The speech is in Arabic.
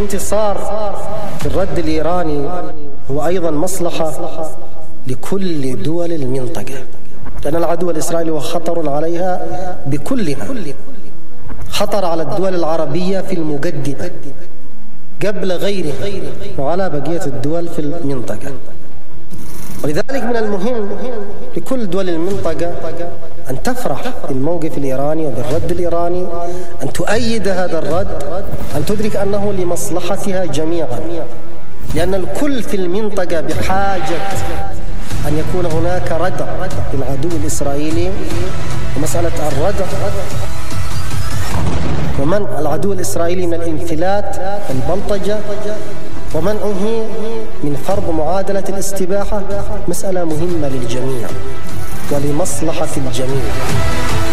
الانتصار في الرد الإيراني هو أيضا مصلحة لكل دول المنطقة، لأن العدو الإسرائيلي هو خطر عليها بكلها، خطر على الدول العربية في المقدمة قبل غيرها وعلى بقية الدول في المنطقة. ولذلك من المهم لكل دول المنطقة أن تفرح بالموقف الإيراني وبالرد الإيراني، أن تؤيد هذا الرد، أن تدرك أنه لمصلحتها جميعا، لأن الكل في المنطقة بحاجة أن يكون هناك ردع للعدو الإسرائيلي. ومسألة الردع ومنع العدو الإسرائيلي من الانفلات والبلطجة ومنعه من فرض معادلة الاستباحة مسألة مهمة للجميع ولمصلحة الجميع.